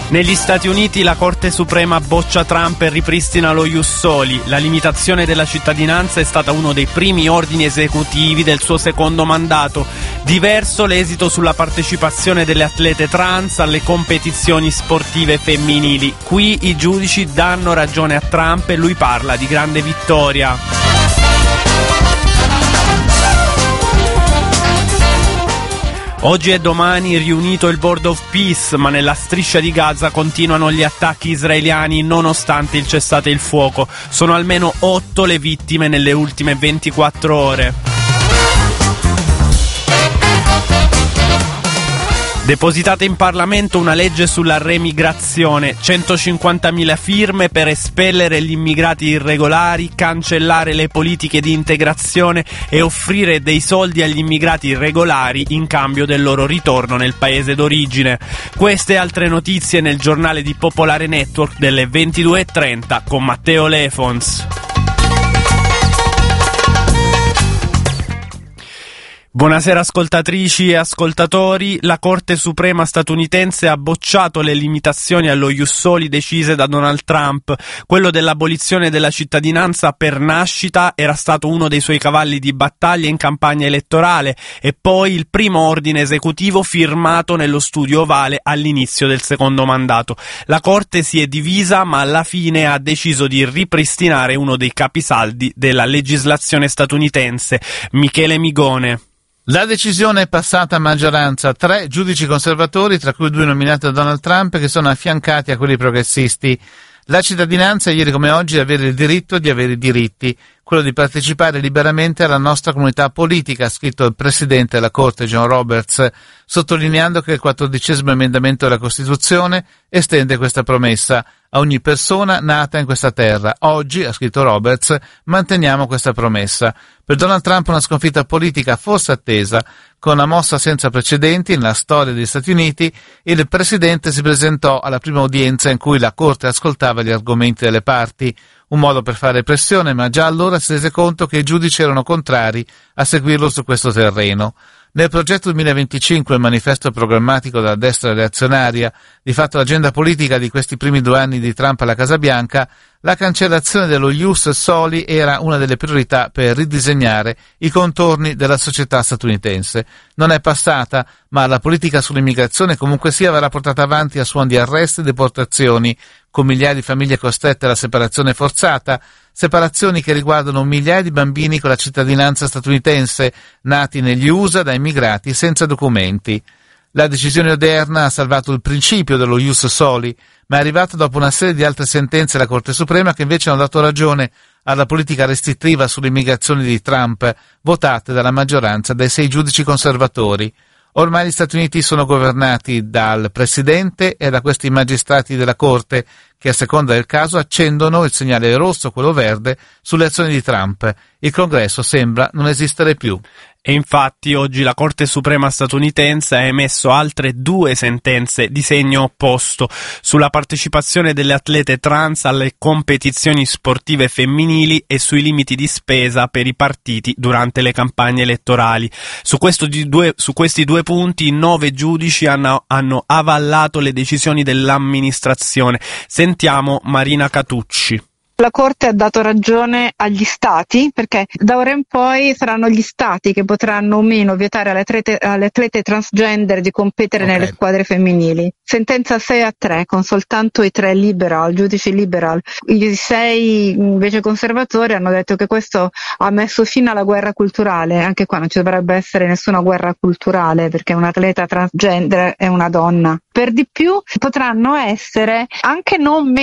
Negli Stati Uniti la Corte Suprema boccia Trump e ripristina lo Ius Soli. La limitazione della cittadinanza è stata uno dei primi ordini esecutivi del suo secondo mandato. Diverso l'esito sulla partecipazione delle atlete trans alle competizioni sportive femminili. Qui i giudici danno ragione a Trump e lui parla di grande vittoria. Oggi e domani riunito il Board of Peace, ma nella striscia di Gaza continuano gli attacchi israeliani nonostante il cessate il fuoco. Sono almeno 8 le vittime nelle ultime 24 ore. Depositata in Parlamento una legge sulla remigrazione, 150.000 firme per espellere gli immigrati irregolari, cancellare le politiche di integrazione e offrire dei soldi agli immigrati irregolari in cambio del loro ritorno nel paese d'origine. Queste e altre notizie nel giornale di Popolare Network delle 22:30 con Matteo Lefons. Buonasera ascoltatrici e ascoltatori. La Corte Suprema statunitense ha bocciato le limitazioni allo Ius Soli decise da Donald Trump. Quello dell'abolizione della cittadinanza per nascita era stato uno dei suoi cavalli di battaglia in campagna elettorale e poi il primo ordine esecutivo firmato nello studio ovale all'inizio del secondo mandato. La Corte si è divisa, ma alla fine ha deciso di ripristinare uno dei capisaldi della legislazione statunitense. Michele Migone. La decisione è passata a maggioranza, 3 giudici conservatori, tra cui 2 nominati da Donald Trump, che sono affiancati a quelli progressisti. La cittadinanza, ieri come oggi, è avere il diritto di avere i diritti, quello di partecipare liberamente alla nostra comunità politica, ha scritto il presidente della Corte John Roberts, sottolineando che il 14° emendamento della Costituzione estende questa promessa a ogni persona nata in questa terra. Oggi, ha scritto Roberts, manteniamo questa promessa. Per Donald Trump una sconfitta politica forse attesa, con una mossa senza precedenti nella storia degli Stati Uniti, il presidente si presentò alla prima udienza in cui la Corte ascoltava gli argomenti delle parti, un modo per fare pressione, ma già allora si rese conto che i giudici erano contrari a seguirlo su questo terreno. Nel progetto 2025, il manifesto programmatico della destra reazionaria, di fatto l'agenda politica di questi primi 2 anni di Trump alla Casa Bianca, la cancellazione dello Ius Soli era una delle priorità per ridisegnare i contorni della società statunitense. Non è passata, ma la politica sull'immigrazione comunque sia verrà portata avanti a suon di arresti e deportazioni, con migliaia di famiglie costrette alla separazione forzata, separazioni che riguardano migliaia di bambini con la cittadinanza statunitense, nati negli USA da immigrati senza documenti. La decisione odierna ha salvato il principio dello Ius Soli, ma è arrivata dopo una serie di altre sentenze della Corte Suprema che invece hanno dato ragione alla politica restrittiva sull'immigrazione di Trump, votate dalla maggioranza dei 6 giudici conservatori. Ormai gli Stati Uniti sono governati dal Presidente e da questi magistrati della Corte che a seconda del caso accendono il segnale rosso, quello verde, sulle azioni di Trump. Il Congresso sembra non esistere più. E infatti oggi la Corte Suprema statunitense ha emesso altre 2 sentenze di segno opposto sulla partecipazione delle atlete trans alle competizioni sportive femminili e sui limiti di spesa per i partiti durante le campagne elettorali. Su questi 2 punti 9 giudici hanno avallato le decisioni dell'amministrazione. Sentiamo Marina Catucci. La Corte ha dato ragione agli Stati, perché da ora in poi saranno gli Stati che potranno o meno vietare alle atlete transgender di competere nelle squadre femminili. Sentenza 6-3, con soltanto i 3 giudici liberal. I 6 invece conservatori hanno detto che questo ha messo fine alla guerra culturale. Anche qua non ci dovrebbe essere nessuna guerra culturale, perché un atleta transgender è una donna. Per di più potranno essere anche non